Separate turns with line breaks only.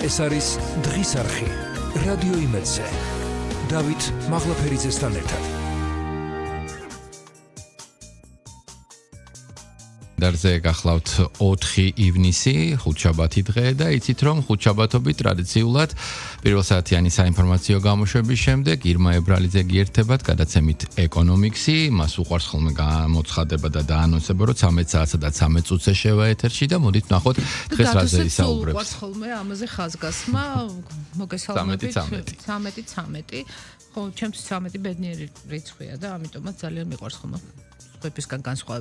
ეს არის დღის არხი რადიო იმედზე. დავით მაღლაფერიძესთან ერთად.
დარზე გახლავთ 4 ივნისი, ხუთშაბათი დღე და იცით რომ ხუთშაბათობით ტრადიციულად პირველ საათიანი საინფორმაციო გამოშვების შემდეგ ირმა ებრალიძე გიერთებათ გადაცემით ეკონომიქსი, მას უყვარს ხოლმე გამოცხადება და დაანონსება რომ 13 საათსა და 13 წუთზე შევა ეთერში და მოდით ნახოთ დღეს რაზე ისაუბრებს.
უყვარს ხოლმე ამაზე ხაზგასმა, მოგესალმებით 13. ხო, ჩემთვის 13 ბედნიერი რიცხვია და ამიტომაც ძალიან მიყვარს ხოლმე. სხვებისგან განსხვავებით.